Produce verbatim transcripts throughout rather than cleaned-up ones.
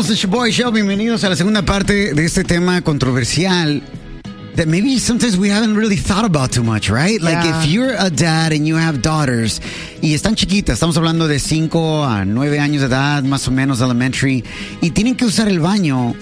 Regresamos a Shoboy Show. Bienvenidos a la segunda parte de este tema controversial that maybe sometimes we haven't really thought about too much, right? Like Yeah. if you're a dad and you have daughters y están chiquitas, estamos hablando de cinco a nueve años de edad, más o menos elementary, y tienen que usar el baño,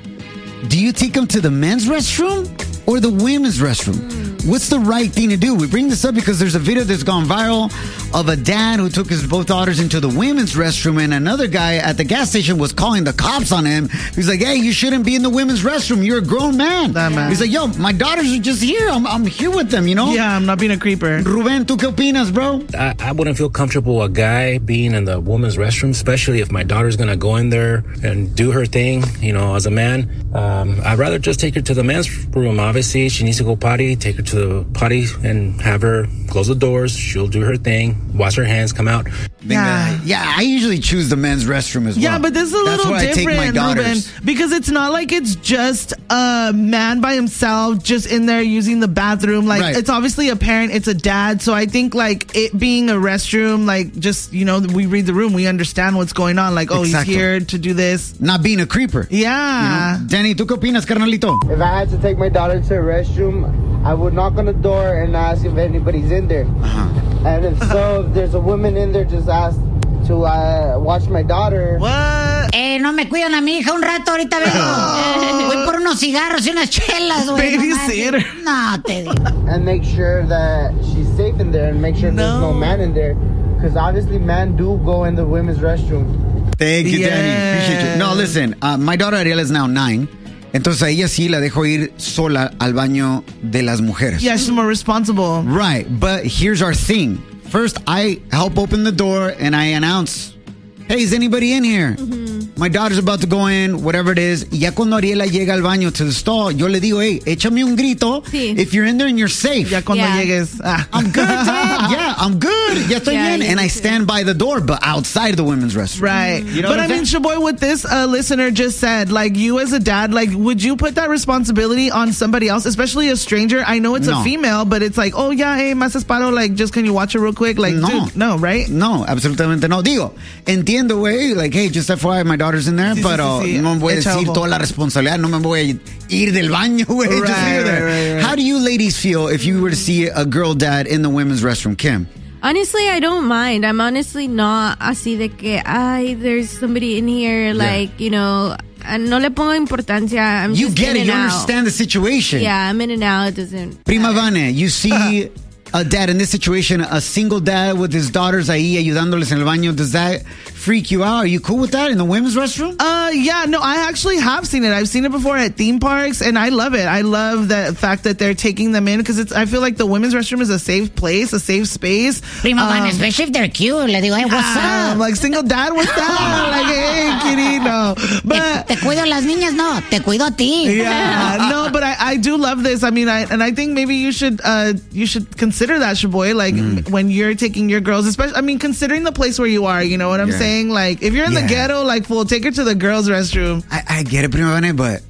do you take them to the men's restroom or the women's restroom? What's the right thing to do? We bring this up because there's a video that's gone viral of a dad who took his both daughters into the women's restroom, and another guy at the gas station was calling the cops on him. He's like, hey, you shouldn't be in the women's restroom. You're a grown man. That man. He's like, yo, my daughters are just here. I'm, I'm here with them, you know? Yeah, I'm not being a creeper. Ruben, ¿tú qué opinas, bro? I, I wouldn't feel comfortable a guy being in the woman's restroom, especially if my daughter's going to go in there and do her thing, you know, as a man. Um, I'd rather just take her to the men's room. Obviously, she needs to go potty, take her to the potty and have her close the doors. She'll do her thing, wash her hands, come out. Yeah. Yeah, I usually choose the men's restroom as well. Yeah, but this is a That's little where different, I take my daughters. Ruben, because it's not like it's just a man by himself just in there using the bathroom. Like, Right. it's obviously a parent, it's a dad. So I think, like, it being a restroom, like, just, you know, we read the room, we understand what's going on. Like, oh, Exacto. he's here to do this. Not being a creeper. Yeah. You know? Danny, ¿tú qué opinas, carnalito? If I had to take my daughter to a restroom, I would knock on the door and ask if anybody's in there. Uh-huh. And if so, if there's a woman in there, just ask to uh, watch my daughter. What? Eh, no me cuidan a mi hija un rato, ahorita vengo. Voy por unos cigarros y unas chelas, güey. no Babysitter. manches. No, te digo. And make sure that she's safe in there and make sure there's no No. man in there. Because obviously men do go in the women's restroom. Thank you, Yes. Danny. Appreciate you. No, listen, uh, my daughter Ariela is now nine. Entonces a ella sí la dejo ir sola al baño de las mujeres. Yeah, she's more responsible. Right, but here's our thing. First, I help open the door and I announce, hey, is anybody in here? My daughter's about to go in, whatever it is. Y ya cuando Ariela llega al baño to the stall, yo le digo, hey, échame un grito Sí. if you're in there and you're safe. Ya cuando Yeah. llegues. Ah. I'm good, Dad. Yeah, I'm good. Ya estoy Yeah, bien. you And I need to. stand by the door, but outside the women's restroom. Right. You know but what I I'm mean, Shaboy, what this uh, listener just said, like, you as a dad, like, would you put that responsibility on somebody else, especially a stranger? I know it's No. a female, but it's like, oh, yeah, hey, más esparo, like, just can you watch it real quick? Like, No. dude, no, right? No, absolutamente no. Digo, entiendo, güey, like, hey, just F Y I, my daughter's in there, Sí, sí, pero sí, sí. no me voy a Echa decir ojo. toda la responsabilidad, no me voy a ir del baño, güey, just Right, leave it there. right, right, right. How do you ladies feel if you were to see a girl dad in the women's restroom, Kim? Honestly, I don't mind. I'm honestly not así de que, ay, there's somebody in here, like, you know, uh, no le pongo importancia. I'm You just get in it, and you out. understand the situation. Yeah, I'm in and out. It doesn't. Prima Vane, you see a dad in this situation, a single dad with his daughters ahí ayudándoles en el baño, does that freak you out? Are you cool with that in the women's restroom? Uh, yeah, no, I actually have seen it. I've seen it before at theme parks, and I love it. I love the fact that they're taking them in because it's. I feel like the women's restroom is a safe place, a safe space. Prima Um, Van, especially if they're cute. Le digo, hey, what's Ah, up? like single dad, what's that? Like, hey, kitty, no. Te, But te cuido a las niñas, no. Te cuido a ti. yeah, no, but I, I do love this. I mean, I and I think maybe you should uh you should consider that, Shaboy. Like when you're taking your girls, especially. I mean, considering the place where you are. You know what I'm Yeah. saying? Like if you're in the Yeah. ghetto, like, fool, take her to the girls' restroom. I, I get it, Prima Vane, but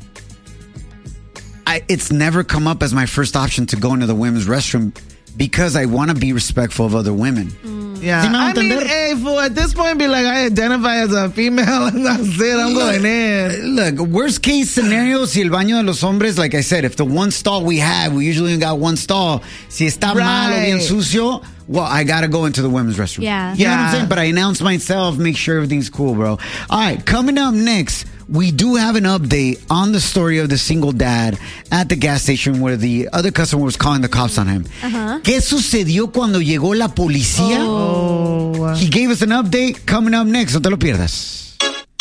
I, it's never come up as my first option to go into the women's restroom because I want to be respectful of other women. Yeah, ¿Sí me va a I mean, entender? hey, fool, at this point, be like, I identify as a female, and that's it. I'm going in. Look, worst case scenario, si el baño de los hombres, like I said, if the one stall we have, we usually only got one stall, si está malo, bien Right. sucio, well, I gotta go into the women's restroom. Yeah. You know what I'm Yeah. saying? But I announce myself, make sure everything's cool, bro. All right, coming up next, we do have an update on the story of the single dad at the gas station where the other customer was calling the cops on him. Uh-huh. ¿Qué sucedió cuando llegó la policía? Oh, He gave us an update coming up next, no te lo pierdas.